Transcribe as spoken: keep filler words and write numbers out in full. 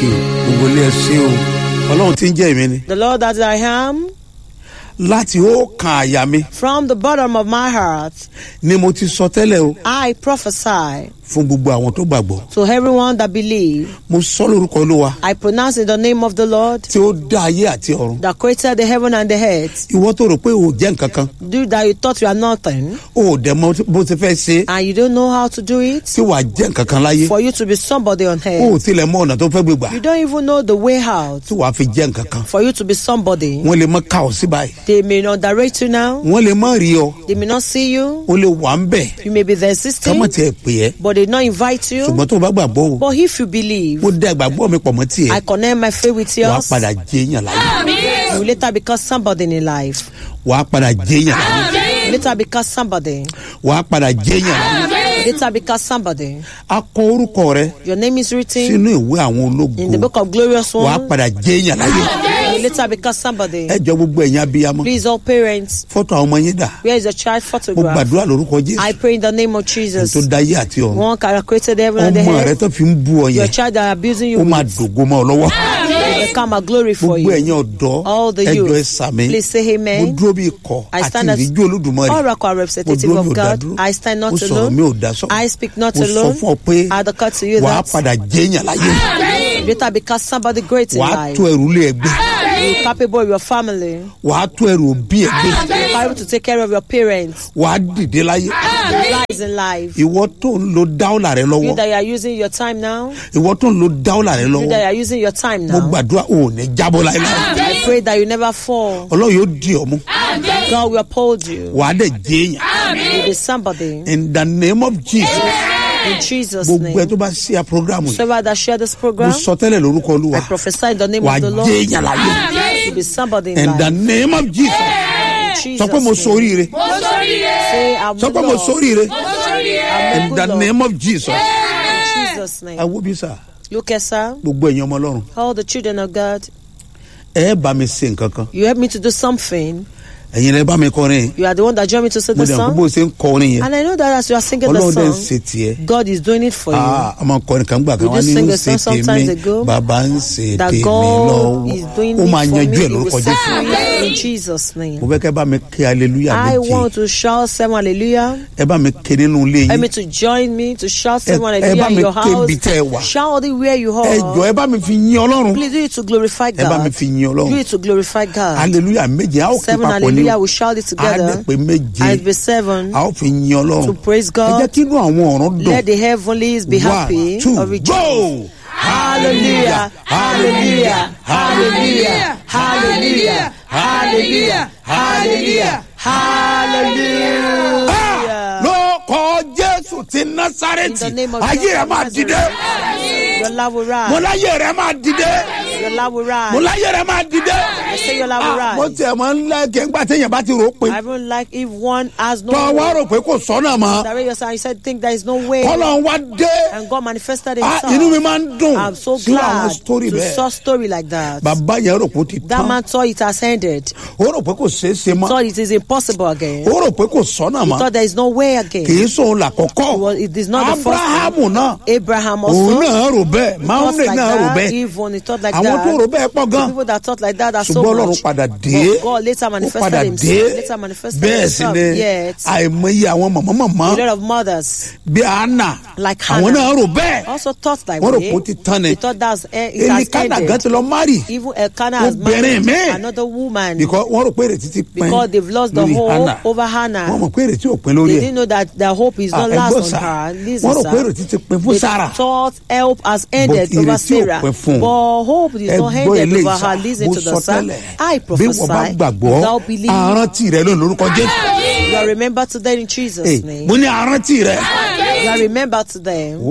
you. Gbogbo ilé ẹ ṣé o. Ọlọ́run tí ń jẹ́ èmi ni. The Lord that I am. Láti ó kan àyà mi. From the bottom of my heart. Ni mo ti sọ tẹ́lẹ̀ o. I prophesy. Fún gbogbo àwọn tó gbàgbọ́. To everyone that believe. Mo sọ lórúkọ Olúwa. I pronounce in the name of the Lord. Tí ó dá ayé àti ọ̀run. That created the heaven and the earth. Ìwọ tó rò pé o jẹ́ nǹkan kan. Do that you thought you are nothing. O dẹ̀ mọ bó ti fẹ́ ṣe. And you don't know how to do it. Tí wàá jẹ́ nǹkan kan láyé. For you to be somebody on earth. O tilẹ̀ mọ ọ̀nà tó fẹ́ gbé gbà. You don't even know the way out. Tí wàá fi jẹ́ nǹkan kan. For you to be somebody. Wọ́n lè mọ ká ọ sí báyìí. They may not direct you now. Wọ́n lè mọ rí ọ. They may not see you. O lè wà ń bẹ̀. You may be there existing. Kámọ̀ tiẹ̀ pè ẹ́. But they not invite you. Ṣùgbọ́n tó o bá gbàgbọ́ o. But if you believe. Mo dá ìgbàgbọ́ mi pọ̀ mọ́ tiẹ̀. I connect my faith with yours. Wàá padà jẹ́ èèyàn láyé. You will later become somebody in life. Wàá padà jẹ́ èèyàn láyé. You later become somebody. Wàá padà jẹ́ èèyàn láyé. You later become somebody. A kọ orúkọ rẹ. Your name is written. Sínú ìwé àwọn ológo. In the book of glorious ones. Wàá padà jẹ́ èèyàn láyé. You later become somebody. Ẹ jọ gbogbo ẹ̀yin abiyamọ. Please all parents. Fọ́tò àwọn ọmọ yín dà. Where is your child Mo photograph? gbàdúrà lórúkọ Jésù. I pray in the name of Jesus. Tó dáyé àti ọ̀run. One that created heaven and the Ọmọ rẹ earth. tó fi ń bú ọ Your yẹn. child that are abusing you Ó máa with. dògo mọ́ ọ lọ́wọ́. Will become a glory for Gbogbo you. ẹ̀yin ọ̀dọ́. All the Ẹ jọ ẹ youth. sàmì. Please say Mo amen. dúró bí ikọ̀ I àti stand as ìríjú Olódùmarè. oracle Mo representative dúró mi of ò dá God. dúró. I stand Mo not sọ̀rọ̀ mi alone. ò dá sọ̀rọ̀. I speak not Mo sọ alone. fún ọ pé I declare to you wàá that padà jẹ́ èèyàn láyé. you later become somebody great in Wàá life. tó ẹrù lé ẹgbẹ́. You're capable of your family. Wàá tó ẹrù òbí ẹgbẹ́. You're able to take care of your parents. Wàá dìde láyé. Rise in life. Ìwọ tó ń lo dáúlà rẹ You lọ́wọ́. that you are using your time now. Ìwọ tó ń lo dáúlà rẹ You that you lọ́wọ́. are using your time Mo now. gbàdúrà o ò ní jábọ́ láéláé. I pray that you never fall. Ọlọ́run yóò di ọ mú. God will uphold you. Wàá dẹ̀ jẹ́ èèyàn. You'll be somebody. In the name of Jesus. In Jesus' Gbogbo ẹ name. tó bá ṣe a program yìí. Whoever that share this Mo program, sọ tẹ́lẹ̀ lórúkọ Olúwa. I prophesy in the name Wàá of the Lord. jẹ́ èèyàn láyé. You'll be somebody in In the life. name of Jesus. In Sọ pé mo Jesus' name. ṣoríire. Say, I'm Sọ pé mo good Lord. ṣoríire. I'm In good the Lord. name of Jesus. In Jesus' name. Ẹ wo bí sà. Look at sir. Gbogbo ẹ̀yin ọmọ Ọlọ́run. All the children of God. Ẹ bá mi ṣe nǹkan kan. You help me to do something. Ẹ̀yin lẹ bá mi kọrin. You are the one that joined me to sing Mo the dẹ̀ kó song. bó ṣe ń kọrin yẹn. And I know that as you are singing the Ọlọ́run dẹ̀ ń song, ṣe tiẹ̀. God is doing it for you. Ah, ọmọ kọrin kan gbà kan We wá just ní sang ń a ṣe song sometimes tèmi. ago Bàbá ń ṣe that tèmi God lọ́wọ́. is doing Ó máa it for me. yanjú ẹ̀ He will lórúkọ set Jésù. free in Jesus' name. Mo fẹ́ kẹ́ bá mi ké hallelujah I méje. want to shout seven hallelujah. Ẹ bá mi ké nínú ilé Help me yín. to join me to shout Ẹ- seven ẹ hallelujah bá in mi your ké house. ibi tẹ́ ẹ wà. Shout it where you Ẹ jọ̀ọ́ are. ẹ bá mi fi yìn Ọlọ́run. Please do it to glorify Ẹ bá mi God. fi yìn Ọlọ́run. Do it to glorify God. Hallelujah méje. A ó ké Seven papọ̀ ní. hallelujah, we shout it A together. dẹ̀ pé méje. And it be seven A ó fi yìn Ọlọ́run. to praise Ẹ jẹ́ God. kí inú àwọn ọ̀run dùn. Let the heavenlies be happy One, two, or rejoice. go! Hallelujah, hallelujah, hallelujah, hallelujah, hallelujah, hallelujah, hallelujah. Lórúkọ Jésù ti In Násárẹ́tì, the name of ayé Jesus rẹ̀ of máa dìde. Nazareth, your love will Mo rise. láyé rẹ̀ máa dìde. Your love will Mo rise. láyé rẹ̀ máa dìde. I say your love will Ah, Mo rise. tiẹ̀ máa ń lẹ́kẹ̀ẹ́ ńgbà téèyàn bá ti rò ó pé. I don't like if one has no Tọ́ wá way. rò pé kò sọ́nà mọ́. That way you said, you said, think there is no way. Kọ́lọ́n wá dé. And God manifested Ah, Inú mi himself. máa ń dùn. I'm so sí àwọn glad story to bẹ́ẹ̀. saw story like that. Bàbá yẹn rò pé ó ti That tán. man thought it has ended. Ó rò pé kò ṣeé ṣe mọ́. Thought it is impossible again. Ó rò pé kò sọ́nà mọ́. Thought there is no way Kì again. í sóhun làkọ́kọ́. It was- it is not the first Ábúráhámù náà. Abraham Òun also náà rò bẹ́ẹ̀. thought Máúnlẹ̀ like náà rò that. bẹ́ẹ̀. Even he thought like Àwọn tó rò that. bẹ́ẹ̀ pọ̀ The gan. people that thought like that are so Ṣùgbọ́n Ọlọ́run much. padà dé. But God later Ó manifested padà himself. dé. Later manifested Bẹ́ẹ̀ sì himself. ni Yet àìmọye àwọn mọ̀mọ́mọ́mọ́ a lot of mothers bí Anna. like Àwọn náà Hannah rò bẹ́ẹ̀. also thought like Wọ́n rò way. pé ó ti tán ni. They thought that's eh, it has Elikana gan ended. ti lọ márì. Even Elkanah has Obìnrin married míì. another woman Because wọ́n rò pé ìrètí ti pín because they've lost the lórí hope Hannah. over Wọ́n Hannah. mọ̀ pé ìrètí ò pín They lórí ẹ̀. didn't know that their hope is not Ah, last ẹgbọ́n on sà. her. Listen, Wọ́n rò pé sir. ìrètí ti pín fún They Sarah. thought help has ended But over ìrètí ò Sarah. pín fún un. But hope is not Ẹgbọ́n ended eléyìí over sà. her. Listen Mo to sọ the psalm. tẹ́lẹ̀. I Bí wọ́n bá prophesy gbàgbọ́, without belief. àrántí rẹ̀ ló lórúkọ Jésù. You are remembered today in Jesus' Hey, name. Mo ní àrántí rẹ̀. You are remembered today.